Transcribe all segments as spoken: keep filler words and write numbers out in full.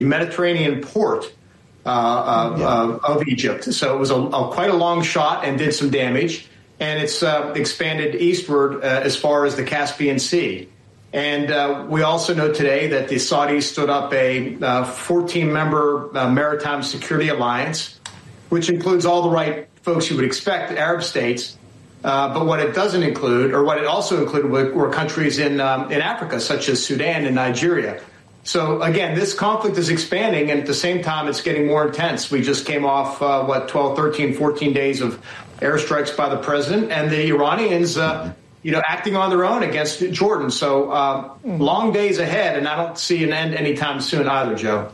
Mediterranean port uh, uh, yeah. uh, of Egypt. So it was a, a quite a long shot and did some damage. And it's uh, expanded eastward uh, as far as the Caspian Sea. And uh, we also know today that the Saudis stood up a fourteen-member uh, uh, maritime security alliance, which includes all the right folks you would expect, Arab states. Uh, but what it doesn't include, or what it also included, were, were countries in um, in Africa, such as Sudan and Nigeria. So, again, this conflict is expanding, and at the same time, it's getting more intense. We just came off, uh, what, twelve, thirteen, fourteen days of airstrikes by the president, and the Iranians, uh, you know, acting on their own against Jordan. So uh, long days ahead, and I don't see an end anytime soon either, Joe.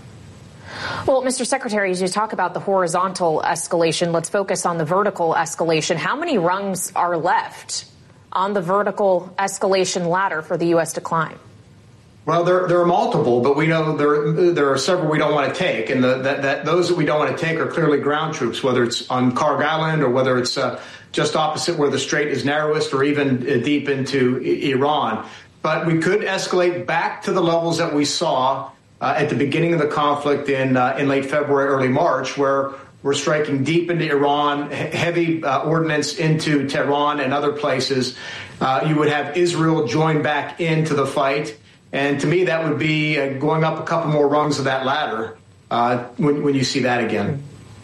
Well, Mister Secretary, as you talk about the horizontal escalation, let's focus on the vertical escalation. How many rungs are left on the vertical escalation ladder for the U S to climb? Well, there, there are multiple, but we know there there are several we don't want to take, and the, that, that those that we don't want to take are clearly ground troops, whether it's on Karg Island or whether it's uh, just opposite where the strait is narrowest, or even uh, deep into I- Iran. But we could escalate back to the levels that we saw uh, at the beginning of the conflict in uh, in late February, early March, where we're striking deep into Iran, he- heavy uh, ordnance into Tehran and other places. Uh, you would have Israel join back into the fight. And to me, that would be uh, going up a couple more rungs of that ladder uh, when, when you see that again.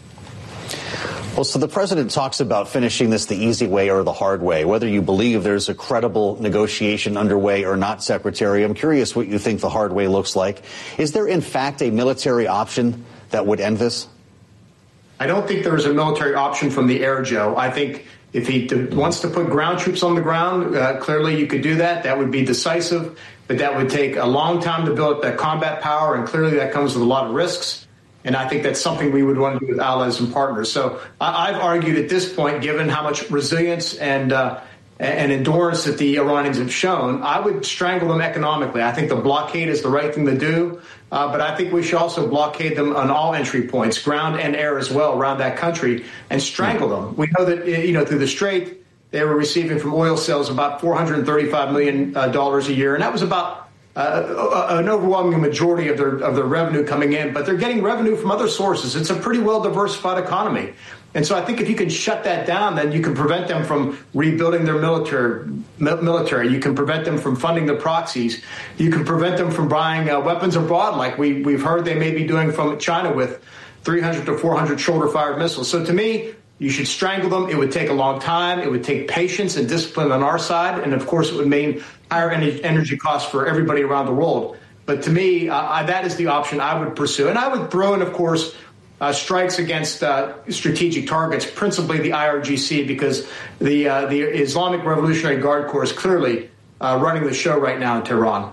Well, so the president talks about finishing this the easy way or the hard way. Whether you believe there's a credible negotiation underway or not, Secretary, I'm curious what you think the hard way looks like. Is there, in fact, a military option that would end this? I don't think there's a military option from the air, Joe. I think if he wants to put ground troops on the ground, uh, clearly you could do that. That would be decisive. But that would take a long time to build up that combat power, and clearly that comes with a lot of risks. And I think that's something we would want to do with allies and partners. So I, I've argued at this point, given how much resilience and uh, and endurance that the Iranians have shown, I would strangle them economically. I think the blockade is the right thing to do, uh, but I think we should also blockade them on all entry points, ground and air as well, around that country, and strangle them. We know that, you know, through the Strait, they were receiving from oil sales about four hundred thirty-five million dollars a year, and that was about uh, an overwhelming majority of their of their revenue coming in. But they're getting revenue from other sources. It's a pretty well diversified economy, and so I think if you can shut that down, then you can prevent them from rebuilding their military. Military, you can prevent them from funding the proxies. You can prevent them from buying uh, weapons abroad, like we we've heard they may be doing from China with three hundred to four hundred shoulder-fired missiles. So to me, you should strangle them. It would take a long time. It would take patience and discipline on our side. And, of course, it would mean higher energy costs for everybody around the world. But to me, uh, that is the option I would pursue. And I would throw in, of course, uh, strikes against uh, strategic targets, principally the I R G C, because the, uh, the Islamic Revolutionary Guard Corps is clearly uh, running the show right now in Tehran.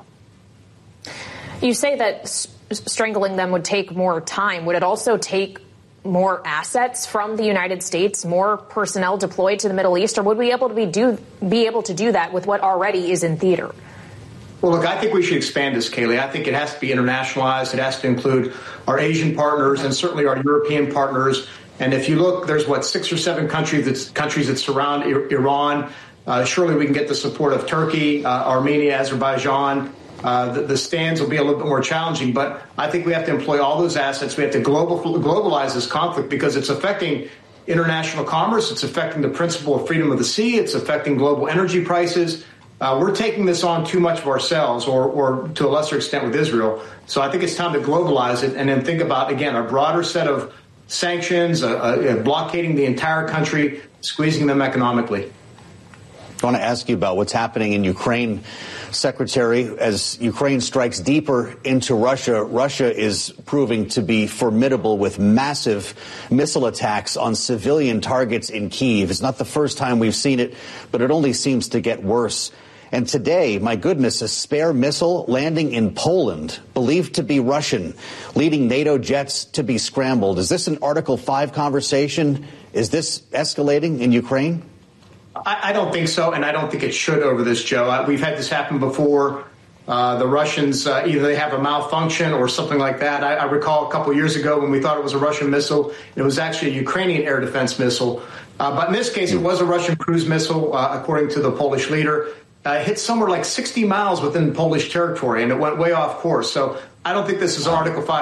You say that s- strangling them would take more time. Would it also take more assets from the United States, more personnel deployed to the Middle East, or would we be able to be do be able to do that with what already is in theater? Well, look, I think we should expand this, Kayleigh. I think it has to be internationalized. It has to include our Asian partners and certainly our European partners. And if you look, there's what six or seven countries that countries that surround I- Iran. Uh, surely we can get the support of Turkey, uh, Armenia, Azerbaijan. Uh, the, the stands will be a little bit more challenging, but I think we have to employ all those assets. We have to global, globalize this conflict because it's affecting international commerce. It's affecting the principle of freedom of the sea. It's affecting global energy prices. Uh, we're taking this on too much of ourselves, or, or to a lesser extent with Israel. So I think it's time to globalize it and then think about, again, a broader set of sanctions, uh, uh, blockading the entire country, squeezing them economically. I want to ask you about what's happening in Ukraine, Secretary. As Ukraine strikes deeper into Russia, Russia is proving to be formidable with massive missile attacks on civilian targets in Kyiv. It's not the first time we've seen it, but it only seems to get worse. And today, my goodness, a spare missile landing in Poland, believed to be Russian, leading NATO jets to be scrambled. Is this an Article five conversation? Is this escalating in Ukraine? I, I don't think so, and I don't think it should over this, Joe. Uh, we've had this happen before. Uh, the Russians, uh, either they have a malfunction or something like that. I, I recall a couple years ago when we thought it was a Russian missile. It was actually a Ukrainian air defense missile. Uh, but in this case, it was a Russian cruise missile, uh, according to the Polish leader. Uh, it hit somewhere like sixty miles within Polish territory, and it went way off course. So I don't think this is Article five